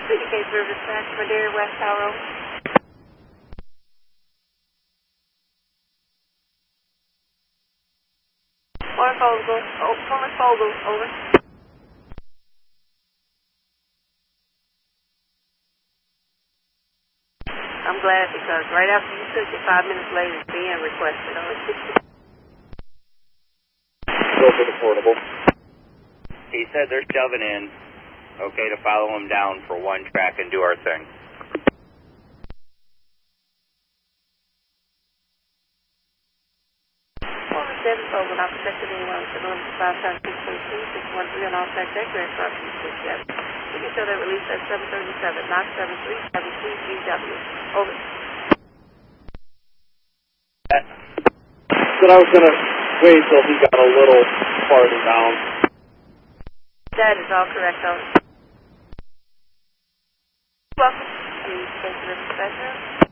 Case River Dispatch, Madera West Tower, over. Plymouth Fogel, over. I'm glad because right after you took it, 5 minutes later, it's being requested. Go for the portable. He said they're shoving in. Okay to follow him down for one track and do our thing. Former 7 Fogel, not protected anyone with the limit 5 times 6.2, 613 on all track deck, Grand Crossing 67. We can show that release at 737, Knox 7372 GW. Over. Said I was going to wait until he got a little farther down. That is all correct, over. Welcome to Case River Dispatch.